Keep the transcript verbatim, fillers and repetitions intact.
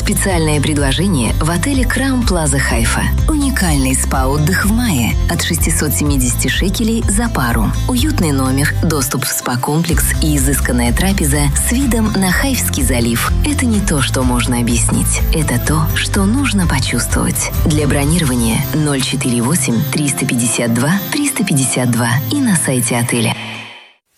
Специальное предложение в отеле Краун Плаза Хайфа. Уникальный спа-отдых в мае от шестисот семидесяти шекелей за пару. Уютный номер, доступ в спа-комплекс и изысканная трапеза с видом на Хайфский залив. Это не то, что можно объяснить. Это то, что нужно почувствовать. Для бронирования ноль четыре восемь триста пятьдесят два триста пятьдесят два и на сайте отеля.